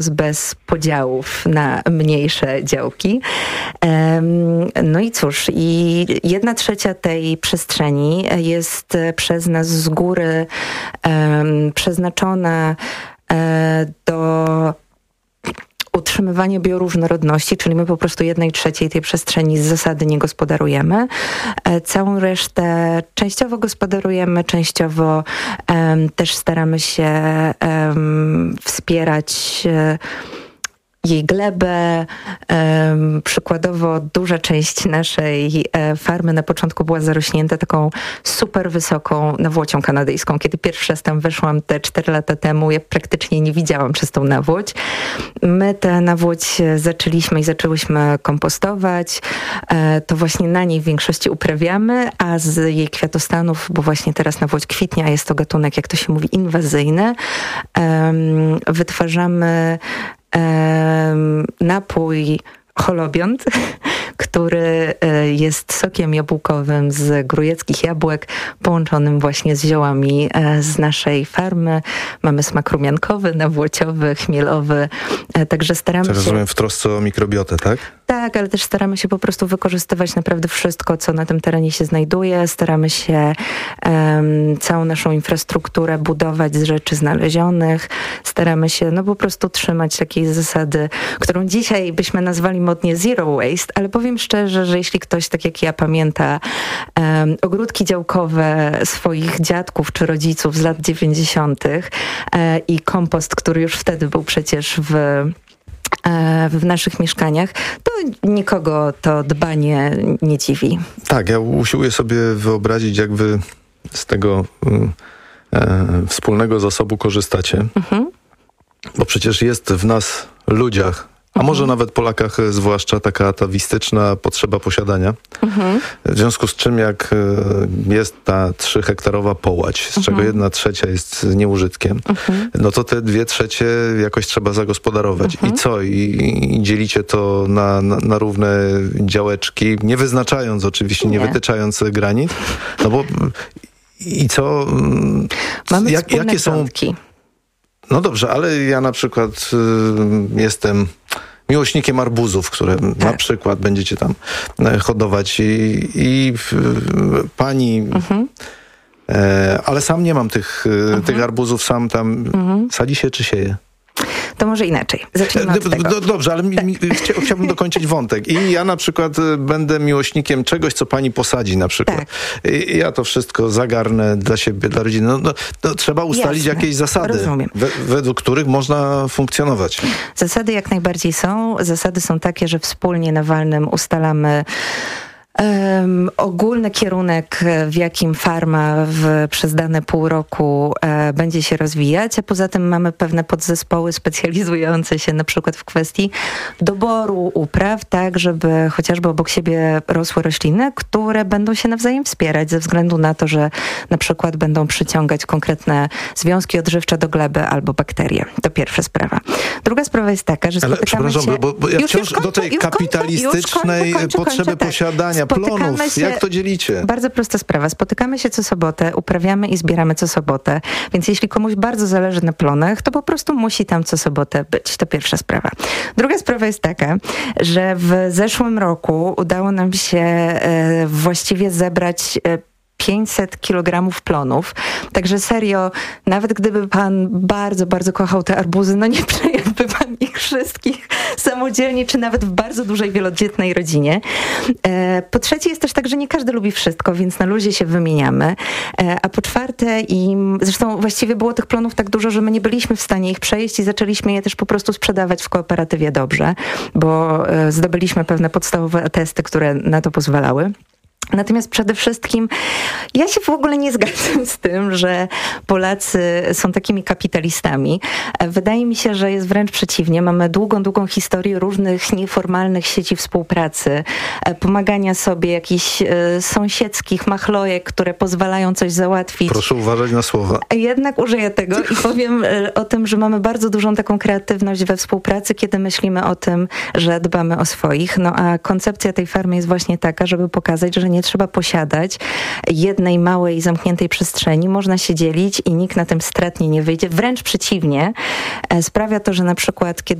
bez podziałów na mniejsze działki. No i cóż, i 1/3 tej przestrzeni jest przez nas z góry przeznaczona do utrzymywania bioróżnorodności, czyli my po prostu 1/3 tej przestrzeni z zasady nie gospodarujemy. Całą resztę częściowo gospodarujemy, częściowo też staramy się wspierać jej glebę. Przykładowo duża część naszej farmy na początku była zarośnięta taką super wysoką nawłocią kanadyjską. Kiedy pierwszy raz tam weszłam te 4 lata temu, ja praktycznie nie widziałam przez tą nawłoć. My tę nawłoć zaczęłyśmy kompostować. To właśnie na niej w większości uprawiamy, a z jej kwiatostanów, bo właśnie teraz nawłoć kwitnie, a jest to gatunek, jak to się mówi, inwazyjny, wytwarzamy napój holobiont, który jest sokiem jabłkowym z grójeckich jabłek, połączonym właśnie z ziołami z naszej farmy. Mamy smak rumiankowy, nawłociowy, chmielowy, także staramy się... Rozumiem, w trosce o mikrobiotę, tak? Tak, ale też staramy się po prostu wykorzystywać naprawdę wszystko, co na tym terenie się znajduje. Staramy się całą naszą infrastrukturę budować z rzeczy znalezionych. Staramy się po prostu trzymać takiej zasady, którą dzisiaj byśmy nazwali modnie zero waste, ale powiem szczerze, że jeśli ktoś, tak jak ja, pamięta ogródki działkowe swoich dziadków czy rodziców z lat 90. I kompost, który już wtedy był przecież w naszych mieszkaniach, to nikogo to dbanie nie dziwi. Tak, ja usiłuję sobie wyobrazić, jak wy z tego wspólnego zasobu korzystacie. Bo przecież jest w nas, ludziach, a może nawet Polakach zwłaszcza, taka atawistyczna potrzeba posiadania. W związku z czym, jak jest ta 3-hektarowa połać, z czego 1/3 jest nieużytkiem, no to te 2/3 jakoś trzeba zagospodarować. I co? I dzielicie to na równe działeczki, nie wyznaczając oczywiście, nie wytyczając granic. No bo i co? Mamy jakie są... No dobrze, ale ja na przykład jestem miłośnikiem arbuzów, które na przykład będziecie tam hodować i pani... ale sam nie mam tych arbuzów, sam tam sadzi się czy sieje? To może inaczej. Zacznijmy od tego. Dobrze, ale chciałbym dokończyć wątek. I ja na przykład będę miłośnikiem czegoś, co pani posadzi na przykład. Tak. I ja to wszystko zagarnę dla siebie, dla rodziny. No, trzeba ustalić jakieś zasady, według których można funkcjonować. Zasady jak najbardziej są. Zasady są takie, że wspólnie na walnym ustalamy ogólny kierunek, w jakim farma przez dane pół roku będzie się rozwijać, a poza tym mamy pewne podzespoły specjalizujące się na przykład w kwestii doboru upraw, tak żeby chociażby obok siebie rosły rośliny, które będą się nawzajem wspierać ze względu na to, że na przykład będą przyciągać konkretne związki odżywcze do gleby albo bakterie. To pierwsza sprawa. Druga sprawa jest taka, że spotykamy się... bo ja wciąż do tej kapitalistycznej potrzeby posiadania plonów. Jak to dzielicie? Bardzo prosta sprawa. Spotykamy się co sobotę, uprawiamy i zbieramy co sobotę. Więc jeśli komuś bardzo zależy na plonach, to po prostu musi tam co sobotę być. To pierwsza sprawa. Druga sprawa jest taka, że w zeszłym roku udało nam się właściwie zebrać 500 kilogramów plonów. Także serio, nawet gdyby pan bardzo, bardzo kochał te arbuzy, no nie przejadłby pan ich wszystkich samodzielnie, czy nawet w bardzo dużej, wielodzietnej rodzinie. Po trzecie jest też tak, że nie każdy lubi wszystko, więc na luzie się wymieniamy. A po czwarte, zresztą właściwie było tych plonów tak dużo, że my nie byliśmy w stanie ich przejeść i zaczęliśmy je też po prostu sprzedawać w kooperatywie dobrze, bo zdobyliśmy pewne podstawowe testy, które na to pozwalały. Natomiast przede wszystkim ja się w ogóle nie zgadzam z tym, że Polacy są takimi kapitalistami. Wydaje mi się, że jest wręcz przeciwnie. Mamy długą historię różnych nieformalnych sieci współpracy, pomagania sobie, jakichś sąsiedzkich machlojek, które pozwalają coś załatwić. Proszę uważać na słowa. Jednak użyję tego i powiem o tym, że mamy bardzo dużą taką kreatywność we współpracy, kiedy myślimy o tym, że dbamy o swoich. No a koncepcja tej farmy jest właśnie taka, żeby pokazać, że nie nie trzeba posiadać jednej małej, zamkniętej przestrzeni. Można się dzielić i nikt na tym stratnie nie wyjdzie. Wręcz przeciwnie. Sprawia to, że na przykład, kiedy